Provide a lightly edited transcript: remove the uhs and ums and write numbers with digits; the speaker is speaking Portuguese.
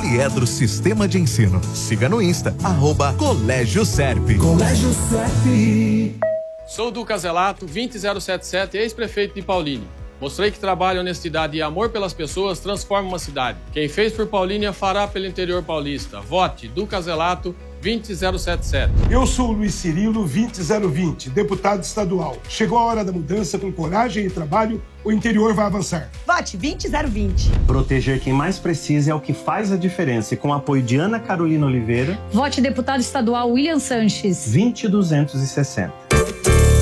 Poliedro Sistema de Ensino. Siga no Insta, @Colégio Serp. Colégio Serp. Sou Duca Zelato, 20077, ex-prefeito de Paulínia. Mostrei que trabalho, honestidade e amor pelas pessoas transforma uma cidade. Quem fez por Paulínia fará pelo interior paulista. Vote Duca Zelato, 20077. Eu sou o Luiz Cirilo, 20020, deputado estadual. Chegou a hora da mudança, com coragem e trabalho, o interior vai avançar. Vote 20020. Proteger quem mais precisa é o que faz a diferença. E com o apoio de Ana Carolina Oliveira, vote deputado estadual William Sanches, 20260.